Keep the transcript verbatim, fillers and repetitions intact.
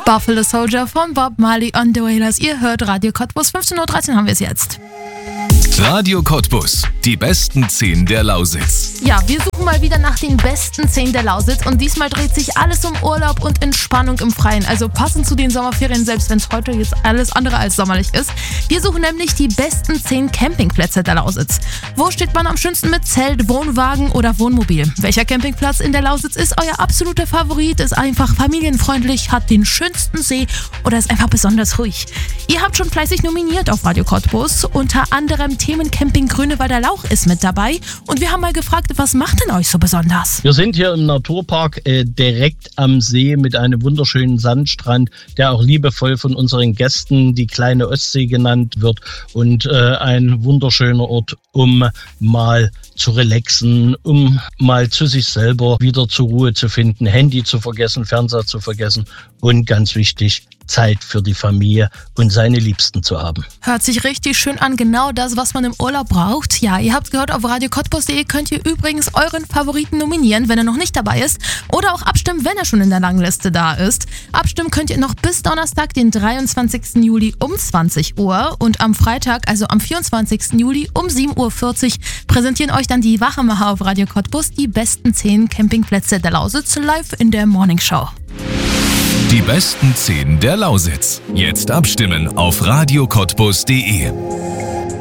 Buffalo Soldier von Bob Marley on the Wailers. Ihr hört Radio Cottbus, fünfzehn Uhr dreizehn haben wir es jetzt. Radio Cottbus, die besten zehn der Lausitz. Ja, wir suchen mal wieder nach den besten zehn der Lausitz und diesmal dreht sich alles um Urlaub und Entspannung im Freien. Also passend zu den Sommerferien, selbst wenn es heute jetzt alles andere als sommerlich ist. Wir suchen nämlich die besten zehn Campingplätze der Lausitz. Wo steht man am schönsten mit Zelt, Wohnwagen oder Wohnmobil? Welcher Campingplatz in der Lausitz ist euer absoluter Favorit? Ist einfach familienfreundlich, hat den schönsten See oder ist einfach besonders ruhig? Ihr habt schon fleißig nominiert auf Radio Cottbus. Unter anderem Themencamping Grünewalder Lauch ist mit dabei. Und wir haben mal gefragt, was macht denn euch so besonders? Wir sind hier im Naturpark äh, direkt am See mit einem wunderschönen Sandstrand, der auch liebevoll von unseren Gästen die kleine Ostsee genannt wird. Und äh, ein wunderschöner Ort, um mal zu relaxen, um mal zu sich selber wieder zur Ruhe zu finden, Handy zu vergessen, Fernseher zu vergessen und ganz wichtig, Zeit für die Familie und seine Liebsten zu haben. Hört sich richtig schön an, genau das, was man im Urlaub braucht. Ja, ihr habt gehört, auf radio cottbus punkt de könnt ihr übrigens euren Favoriten nominieren, wenn er noch nicht dabei ist, oder auch abstimmen, wenn er schon in der langen Liste da ist. Abstimmen könnt ihr noch bis Donnerstag, den dreiundzwanzigsten Juli um zwanzig Uhr, und am Freitag, also am vierundzwanzigsten Juli um sieben Uhr vierzig, präsentieren euch dann die Wachemacher auf Radio Cottbus die besten zehn Campingplätze der Lausitz live in der Morning Show. Die besten zehn der Lausitz. Jetzt abstimmen auf radio cottbus punkt de.